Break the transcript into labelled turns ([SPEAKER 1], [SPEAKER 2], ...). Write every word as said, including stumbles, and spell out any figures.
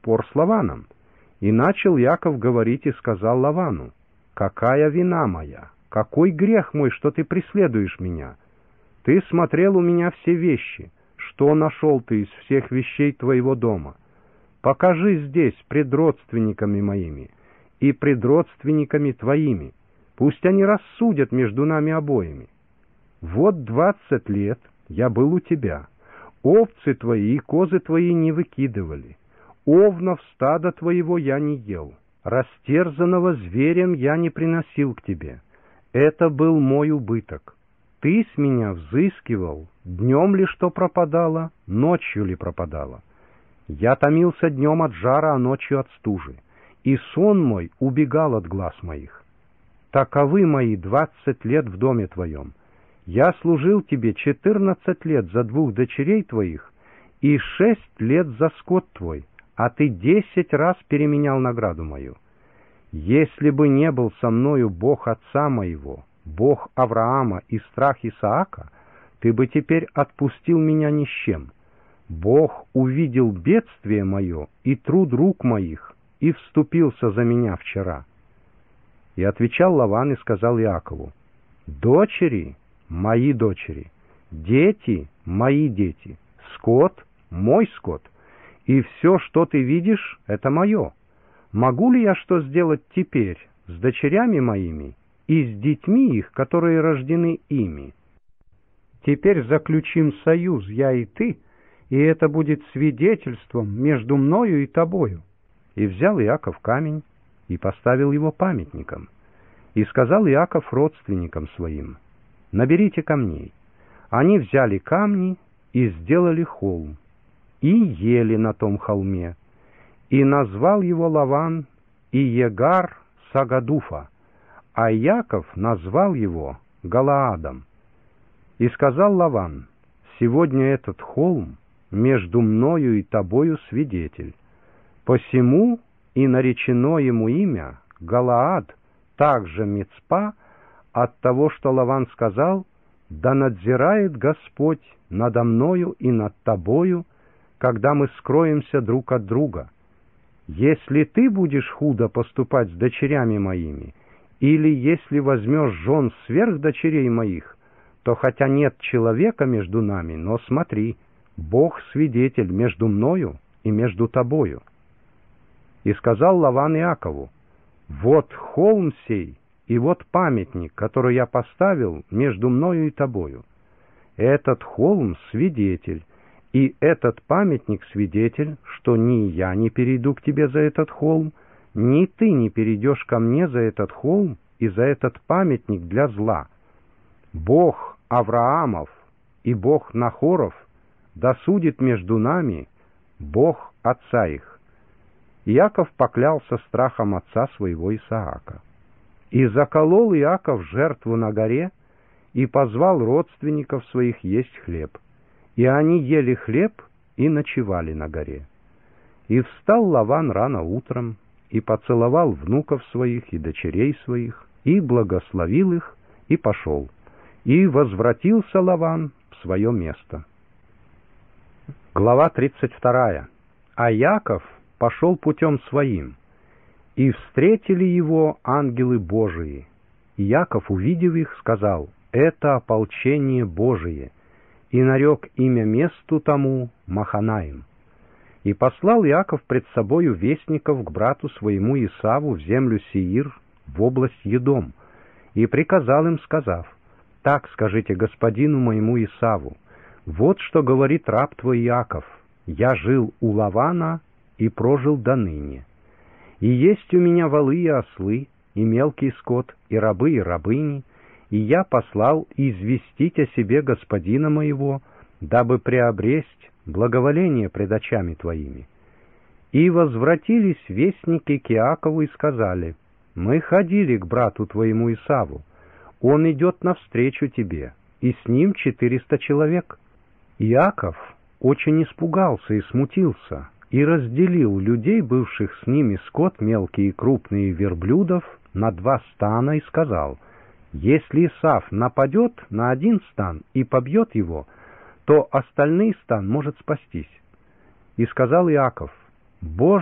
[SPEAKER 1] спор с Лаваном. И начал Яков говорить и сказал Лавану: «Какая вина моя? Какой грех мой, что ты преследуешь меня? Ты смотрел у меня все вещи. Что нашел ты из всех вещей твоего дома? Покажи здесь пред родственниками моими и пред родственниками твоими. Пусть они рассудят между нами обоими. Вот двадцать лет я был у тебя. Овцы твои и козы твои не выкидывали. Овнов стада твоего я не ел. Растерзанного зверем я не приносил к тебе. Это был мой убыток. Ты с меня взыскивал, днем ли что пропадало, ночью ли пропадало. Я томился днем от жара, а ночью от стужи, и сон мой убегал от глаз моих. Таковы мои двадцать лет в доме твоем. Я служил тебе четырнадцать лет за двух дочерей твоих и шесть лет за скот твой, а ты десять раз переменял награду мою. Если бы не был со мною Бог отца моего, Бог Авраама и страх Исаака, ты бы теперь отпустил меня ни с чем. Бог увидел бедствие мое и труд рук моих, и вступился за меня вчера». И отвечал Лаван и сказал Иакову: «Дочери — мои дочери, дети — мои дети, скот — мой скот, и все, что ты видишь, — это мое. Могу ли я что сделать теперь с дочерями моими и с детьми их, которые рождены ими? Теперь заключим союз, я и ты, и это будет свидетельством между мною и тобою». И взял Иаков камень и поставил его памятником. И сказал Иаков родственникам своим: «Наберите камней». Они взяли камни и сделали холм, и ели на том холме. И назвал его Лаван Иегар Сагаdufa, а Яков назвал его Галаадом. И сказал Лаван: «Сегодня этот холм между мною и тобою свидетель. Посему и наречено ему имя Галаад, также Мицпа, от того, что Лаван сказал: да надзирает Господь надо мною и над тобою, когда мы скроемся друг от друга. Если ты будешь худо поступать с дочерями моими, или если возьмешь жен сверх дочерей моих, то хотя нет человека между нами, но смотри, Бог свидетель между мною и между тобою». И сказал Лаван Иакову: «Вот холм сей, и вот памятник, который я поставил между мною и тобою. Этот холм — свидетель, и этот памятник — свидетель, что ни я не перейду к тебе за этот холм, ни ты не перейдешь ко мне за этот холм и за этот памятник для зла. Бог Авраамов и Бог Нахоров досудит между нами, Бог отца их». Иаков поклялся страхом отца своего Исаака. И заколол Иаков жертву на горе, и позвал родственников своих есть хлеб. И они ели хлеб и ночевали на горе. И встал Лаван рано утром, и поцеловал внуков своих и дочерей своих, и благословил их, и пошел. И возвратился Лаван в свое место. Глава тридцать вторая. А Яков пошел путем своим, и встретили его ангелы Божии. И Яков, увидев их, сказал: «Это ополчение Божие», и нарек имя месту тому Маханаим. И послал Иаков пред собою вестников к брату своему Исаву в землю Сеир, в область Едом, и приказал им, сказав: «Так скажите господину моему Исаву: вот что говорит раб твой Иаков: я жил у Лавана и прожил до ныне. И есть у меня волы и ослы, и мелкий скот, и рабы, и рабыни, и я послал известить о себе господина моего, дабы приобресть благоволение пред очами твоими. И возвратились вестники к Иакову и сказали: мы ходили к брату твоему Исаву, он идет навстречу тебе, и с ним четыреста человек». Иаков очень испугался и смутился, и разделил людей, бывших с ними, скот мелкий и крупный, верблюдов, на два стана, и сказал: если Исав нападет на один стан и побьет его, то остальный стан может спастись. И сказал Иаков: Боже